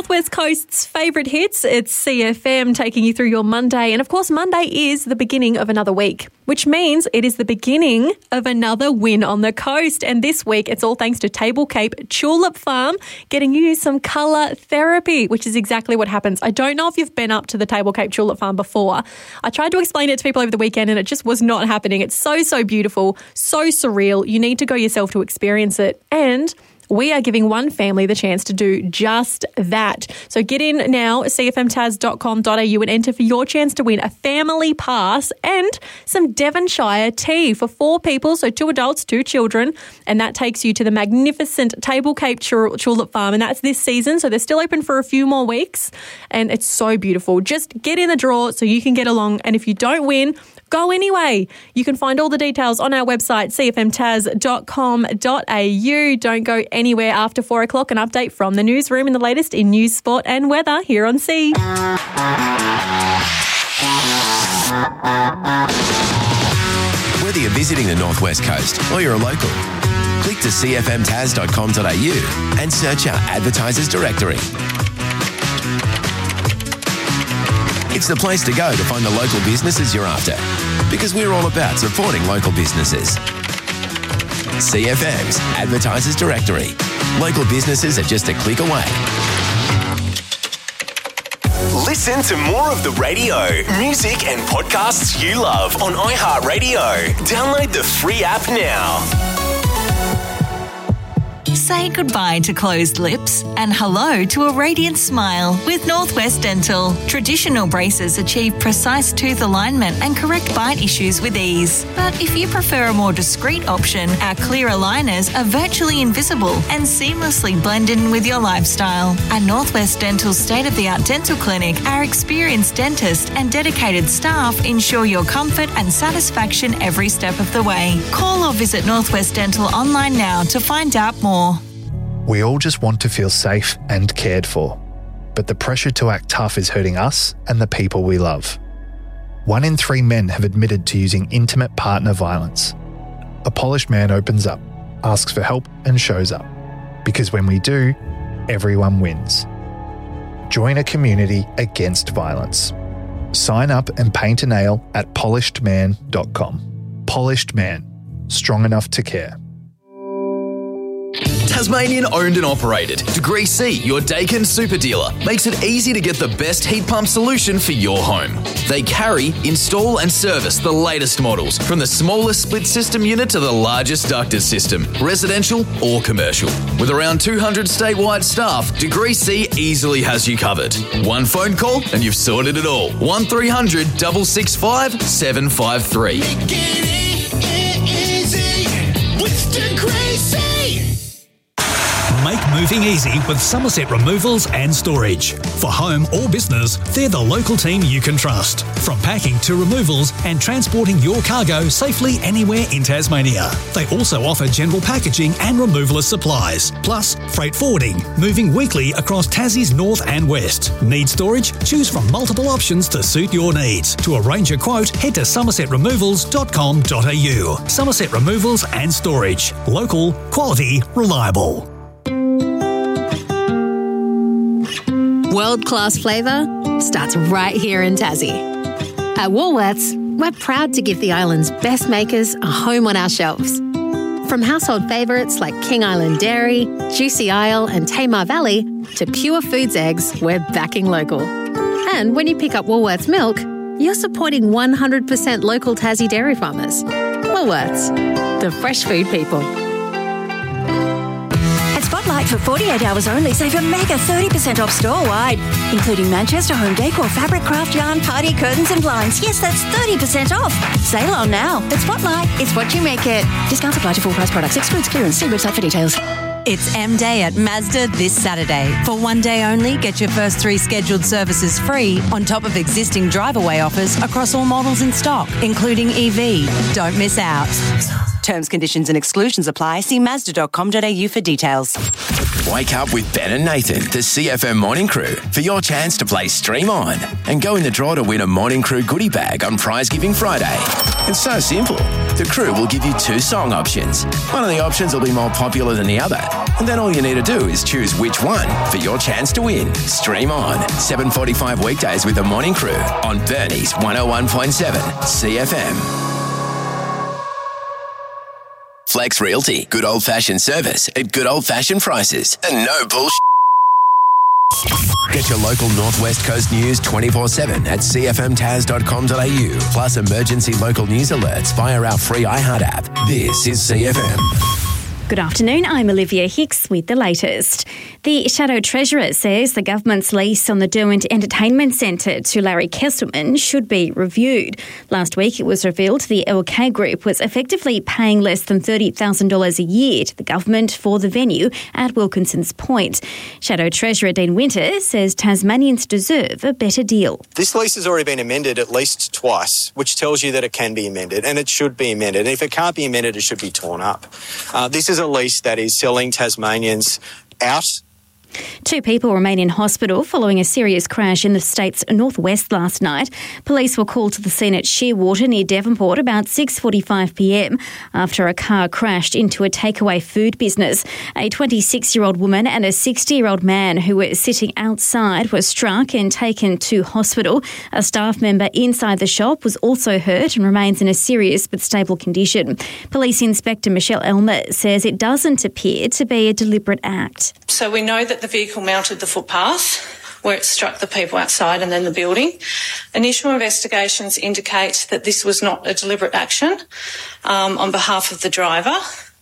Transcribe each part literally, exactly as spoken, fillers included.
Northwest Coast's favourite hits. It's C F M taking you through your Monday. And of course, Monday is the beginning of another week, which means it is the beginning of another win on the coast. And this week, it's all thanks to Table Cape Tulip Farm getting you some colour therapy, which is exactly what happens. I don't know if you've been up to the Table Cape Tulip Farm before. I tried to explain it to people over the weekend and it just was not happening. It's so, so beautiful, so surreal. You need to go yourself to experience it. And we are giving one family the chance to do just that. So get in now, c f m tas dot com dot a u, and enter for your chance to win a family pass and some Devonshire tea for four people, so two adults, two children, and that takes you to the magnificent Table Cape Tulip Farm, and that's this season, so they're still open for a few more weeks, and it's so beautiful. Just get in the draw so you can get along, and if you don't win, go anyway. You can find all the details on our website, c f m tas dot com dot a u. Don't go anywhere after four o'clock. An update from the newsroom and the latest in news, sport and weather here on C. Whether you're visiting the Northwest Coast or you're a local, click to c f m tas dot com dot a u and search our advertisers directory. It's the place to go to find the local businesses you're after, because we're all about supporting local businesses. C F M's Advertisers Directory. Local businesses are just a click away. Listen to more of the radio, music and podcasts you love on iHeartRadio. Download the free app now. Say goodbye to closed lips and hello to a radiant smile with Northwest Dental. Traditional braces achieve precise tooth alignment and correct bite issues with ease. But if you prefer a more discreet option, our clear aligners are virtually invisible and seamlessly blend in with your lifestyle. At Northwest Dental's state-of-the-art dental clinic, our experienced dentist and dedicated staff ensure your comfort and satisfaction every step of the way. Call or visit Northwest Dental online now to find out more. We all just want to feel safe and cared for, but the pressure to act tough is hurting us and the people we love. One in three men have admitted to using intimate partner violence. A polished man opens up, asks for help and shows up. Because when we do, everyone wins. Join a community against violence. Sign up and paint a nail at polished man dot com. Polished Man. Strong enough to care. Tasmanian owned and operated. Degree C, your Daikin super dealer, makes it easy to get the best heat pump solution for your home. They carry, install and service the latest models, from the smallest split system unit to the largest ducted system, residential or commercial. With around two hundred statewide staff, Degree C easily has you covered. One phone call and you've sorted it all. one three hundred, six six five, seven five three. Make it easy with Degree C. Make moving easy with Somerset Removals and Storage. For home or business, they're the local team you can trust. From packing to removals and transporting your cargo safely anywhere in Tasmania. They also offer general packaging and removalist supplies, plus freight forwarding, moving weekly across Tassie's north and west. Need storage? Choose from multiple options to suit your needs. To arrange a quote, head to somerset removals dot com dot a u. Somerset Removals and Storage. Local, quality, reliable. World-class flavour starts right here in Tassie. At Woolworths, we're proud to give the island's best makers a home on our shelves. From household favourites like King Island Dairy, Juicy Isle and Tamar Valley to Pure Foods eggs, we're backing local. And when you pick up Woolworths milk, you're supporting one hundred percent local Tassie dairy farmers. Woolworths, the fresh food people. Spotlight for forty-eight hours only. Save a mega thirty percent off store-wide, including Manchester home decor, fabric, craft yarn, party curtains and blinds. Yes, that's thirty percent off. Sale on now. At Spotlight, it's what you make it. Discounts apply to full price products. Excludes clearance. See website for details. It's M Day at Mazda this Saturday. For one day only, get your first three scheduled services free on top of existing drive-away offers across all models in stock, including E V. Don't miss out. Terms, conditions and exclusions apply. See mazda dot com dot a u for details. Wake up with Ben and Nathan, the C F M Morning Crew, for your chance to play Stream On and go in the draw to win a Morning Crew goodie bag on Prize Giving Friday. It's so simple. The crew will give you two song options. One of the options will be more popular than the other, and then all you need to do is choose which one for your chance to win. Stream On, seven forty-five weekdays with the Morning Crew on Bernie's one oh one point seven C F M. Flex Realty, good old-fashioned service at good old-fashioned prices and no bullshit. Get your local Northwest Coast news twenty-four seven at c f m tas dot com dot a u, plus emergency local news alerts via our free iHeart app. This is C F M. Good afternoon, I'm Olivia Hicks with the latest. The Shadow Treasurer says the government's lease on the Derwent Entertainment Centre to Larry Kesselman should be reviewed. Last week it was revealed the L K Group was effectively paying less than thirty thousand dollars a year to the government for the venue at Wilkinson's Point. Shadow Treasurer Dean Winter says Tasmanians deserve a better deal. This lease has already been amended at least twice, which tells you that it can be amended, and it should be amended. And if it can't be amended, it should be torn up. Uh, this is a lease that is selling Tasmanians out. Two people remain in hospital following a serious crash in the state's northwest last night. Police were called to the scene at Shearwater near Devonport about six forty-five p m after a car crashed into a takeaway food business. A twenty-six-year-old woman and a sixty-year-old man who were sitting outside were struck and taken to hospital. A staff member inside the shop was also hurt and remains in a serious but stable condition. Police Inspector Michelle Elmer says it doesn't appear to be a deliberate act. So we know that the vehicle mounted the footpath where it struck the people outside and then the building. Initial investigations indicate that this was not a deliberate action um, on behalf of the driver,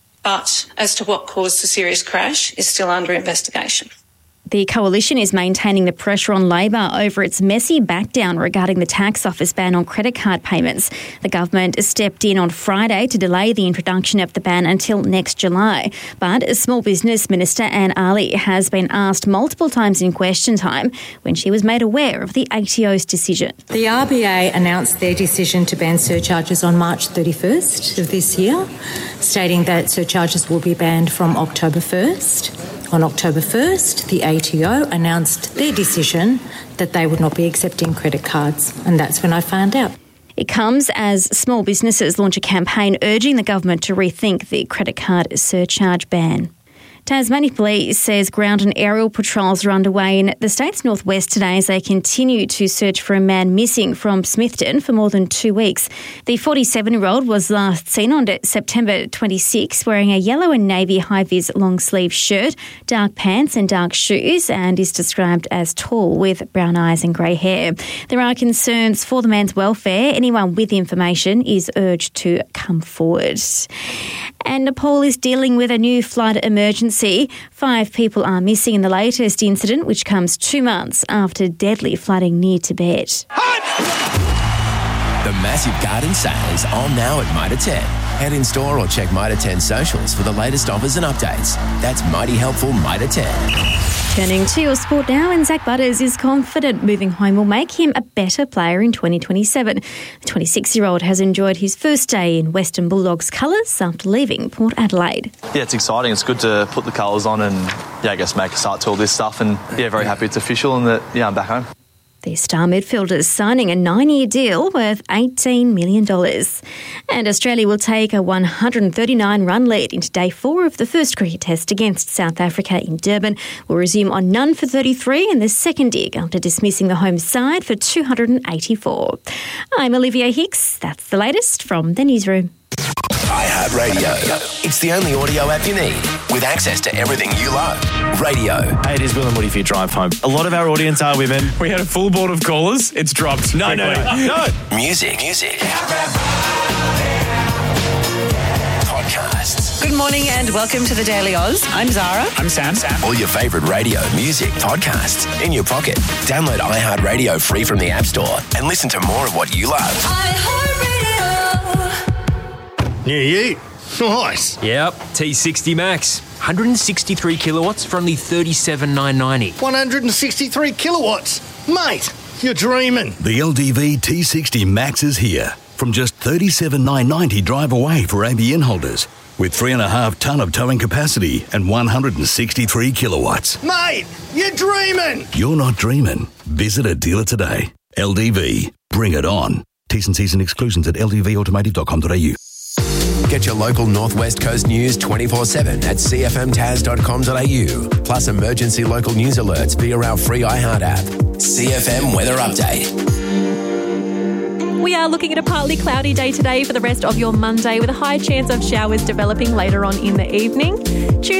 but as to what caused the serious crash is still under investigation. The Coalition is maintaining the pressure on Labor over its messy backdown regarding the tax office ban on credit card payments. The government stepped in on Friday to delay the introduction of the ban until next July. But Small Business Minister Anne Ali has been asked multiple times in question time when she was made aware of the A T O's decision. The R B A announced their decision to ban surcharges on March thirty-first of this year, stating that surcharges will be banned from October first. On October first, the A T O announced their decision that they would not be accepting credit cards, and that's when I found out. It comes as small businesses launch a campaign urging the government to rethink the credit card surcharge ban. Tasmania Police says ground and aerial patrols are underway in the state's northwest today as they continue to search for a man missing from Smithton for more than two weeks. The forty-seven-year-old was last seen on September twenty-sixth wearing a yellow and navy high-vis long-sleeve shirt, dark pants and dark shoes, and is described as tall with brown eyes and grey hair. There are concerns for the man's welfare. Anyone with information is urged to come forward. And Nepal is dealing with a new flood emergency. Five people are missing in the latest incident, which comes two months after deadly flooding near Tibet. The massive garden sale is on now at Mitre ten. Head in store or check Mitre ten socials for the latest offers and updates. That's mighty helpful Mitre ten. Turning to your sport now, and Zach Butters is confident moving home will make him a better player in twenty twenty-seven. The twenty-six-year-old has enjoyed his first day in Western Bulldogs colours after leaving Port Adelaide. Yeah, it's exciting. It's good to put the colours on and, yeah, I guess make a start to all this stuff. And, yeah, very happy it's official and that, yeah, I'm back home. The star midfielder is signing a nine-year deal worth eighteen million dollars. And Australia will take a one hundred thirty-nine run lead into day four of the first cricket test against South Africa in Durban. Will resume on none for thirty-three in the second dig after dismissing the home side for two hundred eighty-four. I'm Olivia Hicks. That's the latest from the newsroom. iHeartRadio. It's the only audio app you need with access to everything you love. Radio. Hey, it is Will and Woody for your drive home. A lot of our audience are women. We had a full board of callers. It's dropped. No, no, no. Music. Music. Podcasts. Good morning and welcome to the Daily Oz. I'm Zara. I'm Sam. Sam. All your favourite radio, music, podcasts in your pocket. Download iHeartRadio free from the App Store and listen to more of what you love. New Ute. Nice. Yep, T sixty Max. one hundred sixty-three kilowatts for only thirty-seven thousand nine hundred ninety. one hundred sixty-three kilowatts. Mate, you're dreaming. The L D V T sixty Max is here. From just thirty-seven thousand nine hundred ninety drive away for A B N holders. with three and a half tonne of towing capacity and one hundred sixty-three kilowatts. Mate, you're dreaming! You're not dreaming. Visit a dealer today. L D V. Bring it on. T's and C's and exclusions at l d v automotive dot com dot a u. Get your local Northwest Coast news twenty-four seven at c f m taz dot com dot a u. Plus emergency local news alerts via our free iHeart app. C F M Weather Update. We are looking at a partly cloudy day today for the rest of your Monday with a high chance of showers developing later on in the evening. Tuesday